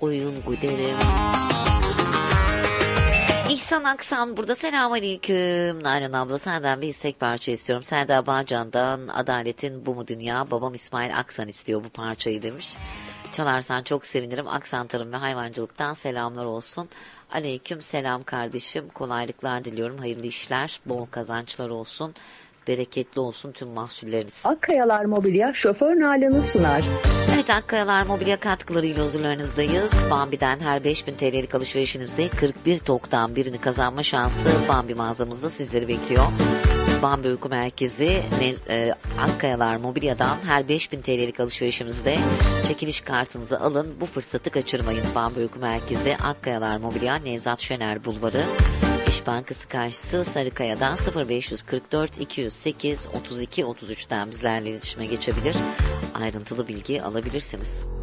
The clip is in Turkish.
koyun güderim. İhsan Aksan burada. Selamünaleyküm. Nalan abla, senden bir istek parça istiyorum. Selda Bağcan'dan Adaletin Bu Mu Dünya. Babam İsmail Aksan istiyor bu parçayı demiş. Çalarsan çok sevinirim. Aksan Tarım ve Hayvancılık'tan selamlar olsun. Aleyküm selam kardeşim. Kolaylıklar diliyorum. Hayırlı işler, bol kazançlar olsun. Bereketli olsun tüm mahsulleriniz. Akkayalar Mobilya şoför Nalan'ı sunar. Evet, Akkayalar Mobilya katkılarıyla huzurlarınızdayız. Bambi'den her 5000 TL'lik alışverişinizde 41 TOK'tan birini kazanma şansı Bambi mağazamızda sizleri bekliyor. Bambi Uyku Merkezi Akkayalar Mobilya'dan her 5000 TL'lik alışverişimizde çekiliş kartınızı alın. Bu fırsatı kaçırmayın. Bambi Uyku Merkezi Akkayalar Mobilya, Nevzat Şener Bulvarı, İş Bankası karşısı, Sarıkaya'dan 0544 208 32 33'ten bizlerle iletişime geçebilir. Ayrıntılı bilgi alabilirsiniz.